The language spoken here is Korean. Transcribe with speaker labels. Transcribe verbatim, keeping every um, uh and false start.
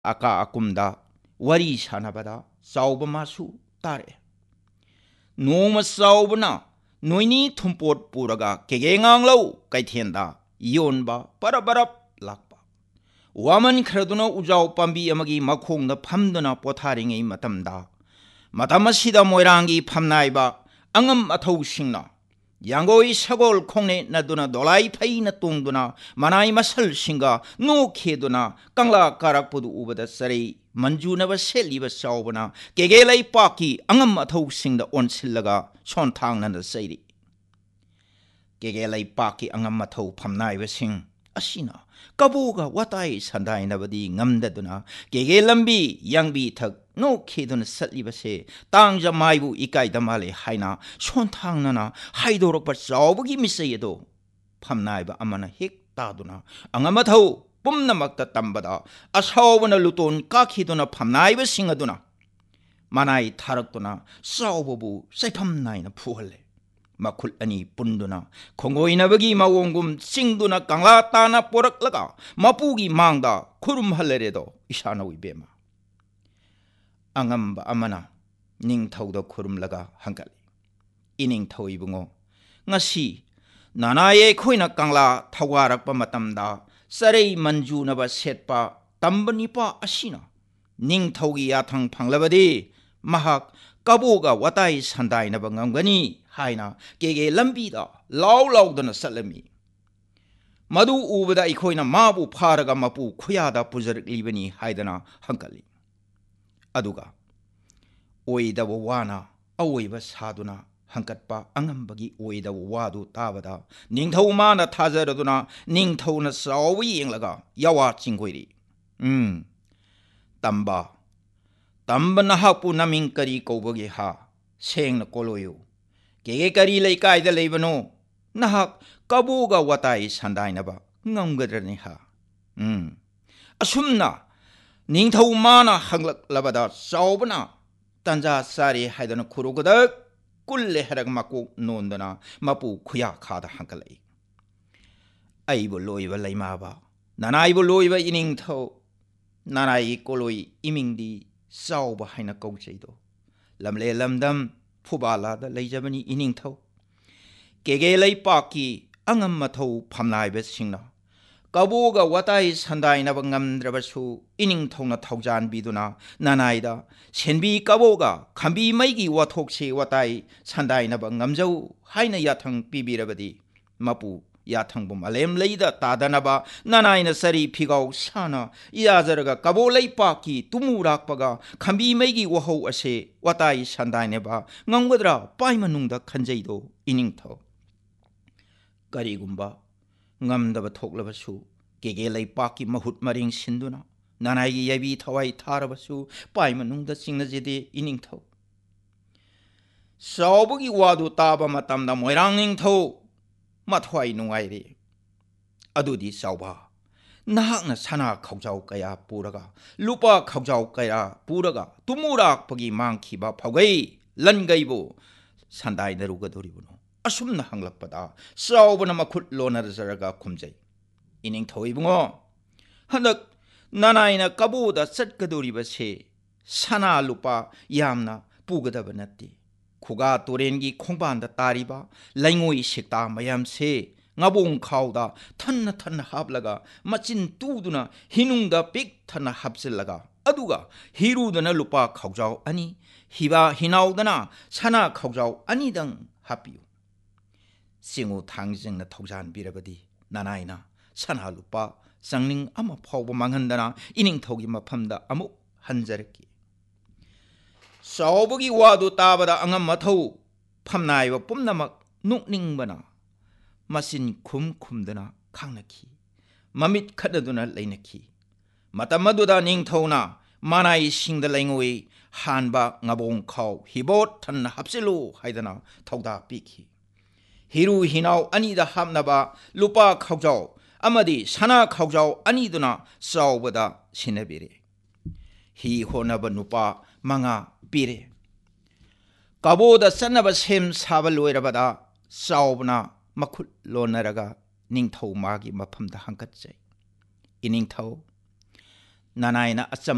Speaker 1: 아까 아꿈다 와리 사나바다 싸우바 마수 따래 노마 싸우바나 노이니 툼포트 뿌라가 개개강라우 까이티엔다 이온바 빠라바랍 락바 와만 크라두나 우자우 밤비 야마기 마콩나 팜드나 포타링의 마탐다 마타마시다 모이랑기 팜나이바 앙음 마타우싱나 양고이 사골 콩네 나두나 돌아이 파이나 똥두나 마나이 마살 싱가 노케두나 깡라 까락부두 우바다 사리 만주나바 셀리바 싸우바나 개개라이 빠키 앙음 마타우싱다 온실라가 손탕난다 사이리 개개라이 빠키 앙음 마타우 팜나이바 싱 아시나 까보가 와타이 산다이나바디 ngamdaduna 개개 lambi 양비 턱 노케두나 살리바세 땅자 마이부 이까이다말레 하이나 손탕나나 하이도록바 싸우부기 미세에도 팜나이바 아마나 헥따두나 앙아마타우 뿜나막다 땀바다 아사오바나 루톤 까키두나 팜나이바 싱아두나 마나이 타락두나 싸우부부 사이팜나이나 푸할레 마쿨 아니 뿐두나 공고이나버기 마원금 싱두나 강라따나 뽀락라가 마푸기 망다 쿠름할레레도 이샤나위 베마 앙암바 아마나 닝타우도 쿠름라가 한갈리 이닝타우 이붕어 ngasi 나나의 코이나 강라 타와락바 마탐다 사레이 만주나바 셋바 담바니파 아시나 닝타우기 야탕 팡라바디 마학 까보가 와타이 산다이나바 ngamgani 하이나 개개 람비다 라우라우드나 살람이 마두 우바다 이코이나 마부 파라가 마부 코야다 부저릭 리베니 하이드나 한칼리 아두가 오이다보 와나 아오이바 사두나 한갓바 앙암바기 오이다보 와두 따바다 닝타우마나 타자르두나 닝타우나 싸우이 잉라가 야와 징고이리 음 담바 담바나 학부 나밍까리 꼬버기 하 생나 꼴로요 개개까리 레이까이다 레이바노 나학 까보가 와타이 산다이나바 ngamgadrani ha 음 asumna 닝타우마나 항락라바다 싸우바나 단자 사리 하이다나 쿠로거다 꿀레 해락 맞고 논다나 마부 쿠야 카다 한칼레이 아이보 로이바 레이마바 나나이보 로이바 이닝타우 나나이 꼴로이 이밍디 싸우바 하이나 꼬제이도 람레 람담 푸발라다 레이자바니 이닝타우 개개레이 빠키 앙암마타우 팜나이베 싱나 까보가 와타이 산다이나바 ngamdrabasu 이닝타우나 타우잔 비두나 나나이다 센비 까보가 감비 마이기 와톡시 와타이 산다이나바 ngamjau 하이나 야탕 비비라바디 마부 야탕부 말렘 레이다 따다나바 나나이나 사리 피가우 사나 이아자르가 까보레이 빠키 투무락바가 감비 마이기 와호 아세 와타이 산다이나바 ngamgadra 빠이마농다 칸제이도 이닝타우 까리군바 ngamdaba thoklabasu kege lei paki mahut maring sinduna nanai yabi thawai tharabasu paima nungda singna jede ining thaw saubugi wadu taba matamda moirang ning thaw mathwai nungai re adudi sauba nahakna sana khaujau kaya puraga lupa khaujau kaya puraga tumurak pagi mangkhiba phaugai langaibo sandai naruga doribuno asumna hanglakpada 싸우바나 마쿨 로나르자라가 쿰자이 이닝 더이붕어 한덕 나나이나 까보다 ጸꯠ가도리바세 사나 루파 얌나 뿌가다바 나띠 쿠가 또렌기 콩반다 따리바 라잉오이 식다 마얌세 nga봉 카우다 탄나 탄나 합라가 마친 뚜두나 히룽다 빅 탄나 합실라가 아두가 히루드나 루파 카우자오 아니 히바 히나우드나 사나 카우자오 아니당 합비우 싱우 당징나 톡잔 비라바디 나나이나 산하루빠 쌍닝 아마 파오바 망한다나 이닝 톡이 마팜다 아무 한자르기 싸우버기 와도 따바다 앙암 마타우 팜나이와 뿜나막 눅닝바나 마신 쿰쿰드나 강나키 마밋 카다두나 레이나키 마타마두다 닝타우나 마나이 싱다 레잉오이 한바 nga봉 카우 히봇 탄 합실루 하이다나 톡다 비키 히루 히나우 아니다 함나바 루파 카우자오 아마디 사나 카우자오 아니드나 싸우보다 시네비레 히 호나바 누파 망아 비레 까보다 산나바 셈 사바 로이라바다 싸우보나 마쿨 로나라가 닝타우 마기 마팜다 한갓자이 이 닝타우 나나이나 아점